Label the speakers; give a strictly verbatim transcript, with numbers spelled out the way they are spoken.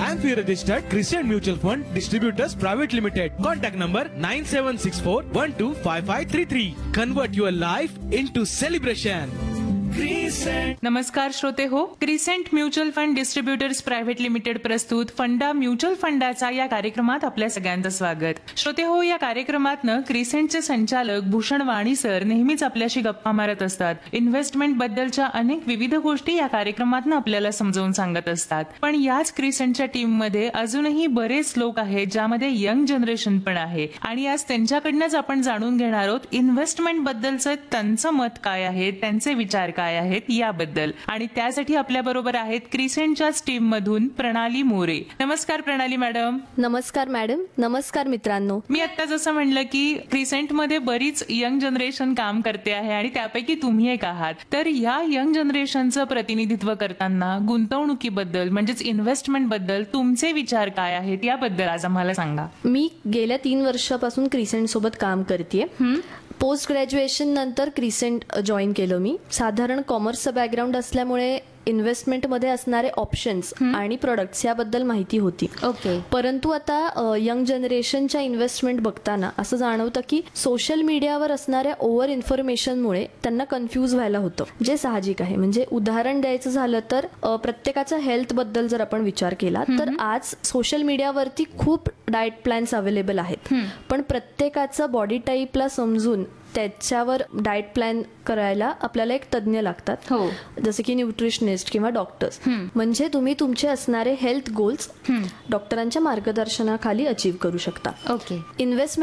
Speaker 1: I am fee registered Crescent Mutual Fund Distributors Private Limited. Contact number nine seven six four one two five five three three. Convert your life into celebration. Crescent.
Speaker 2: नमस्कार श्रोते हो, crescent mutual fund distributors private limited प्रस्तुत फंडा mutual फंडाचा या कार्यक्रमात आपल्या सगळ्यांचं स्वागत. श्रोते हो, या कार्यक्रमातनं क्रिसेंटचे संचालक भूषण वाणी सर नेहमीच आपल्याशी गप्पा मारत असतात. इन्व्हेस्टमेंट बद्दलच्या अनेक विविध गोष्टी या कार्यक्रमातनं आपल्याला समजावून सांगत असतात. पण याच क्रिसेंटच्या टीम मध्ये अजूनही बरेच लोक आहेत ज्यामध्ये यंग जनरेशन पण आहे आणि आज त्यांच्याकडनंच आपण जाणून घेणार आहोत इन्व्हेस्टमेंट बद्दलचं त्यांचं मत काय आहे, त्यांचे विचार काय आहेत याबद्दल. आणि त्यासाठी आपल्या बरोबर आहेत क्रिसेंटच्याच टीम मधून प्रणाली मोरे. नमस्कार प्रणाली मॅडम.
Speaker 3: नमस्कार मॅडम. नमस्कार मित्रांनो.
Speaker 2: मी आता जसं म्हणलं की क्रिसेंट मध्ये बरीच यंग जनरेशन काम करते आहे आणि त्यापैकी तुम्ही एक आहात. तर या यंग जनरेशनचं प्रतिनिधित्व करताना गुंतवणुकीबद्दल म्हणजेच इन्व्हेस्टमेंट बद्दल तुमचे विचार काय आहेत याबद्दल आज आम्हाला सांगा.
Speaker 3: मी गेल्या तीन वर्षापासून क्रिसेंट सोबत काम करते. पोस्ट ग्रॅज्युएशन नंतर क्रिसेंट जॉईन केलं मी. साधारण कॉमर्सचं बॅकग्राऊंड असल्यामुळे इन्व्हेस्टमेंटमध्ये असणारे ऑप्शन्स आणि प्रोडक्ट्स याबद्दल माहिती होती.
Speaker 2: ओके.
Speaker 3: परंतु आता यंग जनरेशनच्या इन्व्हेस्टमेंट बघताना असं जाणवतं की सोशल मीडियावर असणाऱ्या ओव्हर इन्फॉर्मेशनमुळे त्यांना कन्फ्यूज व्हायला होतं, जे साहजिक आहे. म्हणजे उदाहरण द्यायचं झालं तर प्रत्येकाच्या हेल्थ बद्दल जर आपण विचार केला तर आज सोशल मीडियावरती खूप डाएट प्लॅन्स अवेलेबल आहेत, पण प्रत्येकाचं बॉडी टाईपला समजून त्याच्यावर डाएट प्लॅन करायला आपल्याला एक तज्ज्ञ लागतात.
Speaker 2: हो.
Speaker 3: जसे की न्यूट्रिशनिस्ट किंवा डॉक्टर्स. म्हणजे तुम्ही तुमचे असणारे हेल्थ गोल्स डॉक्टरांच्या मार्गदर्शनाखाली अचीव्ह करू शकता.
Speaker 2: ओके.
Speaker 3: इन्व्हेस्टमेंट